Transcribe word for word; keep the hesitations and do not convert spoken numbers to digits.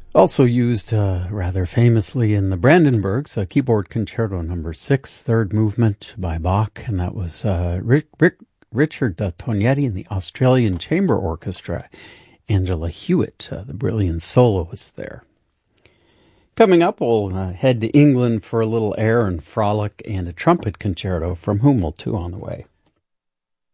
Also used uh, rather famously in the Brandenburgs, a keyboard concerto number six, third movement by Bach, and that was uh, Rick, Rick, Richard Tognetti and the Australian Chamber Orchestra. Angela Hewitt, uh, the brilliant soloist there. Coming up, we'll uh, head to England for a little air and frolic and a trumpet concerto from Hummel, too, on the way.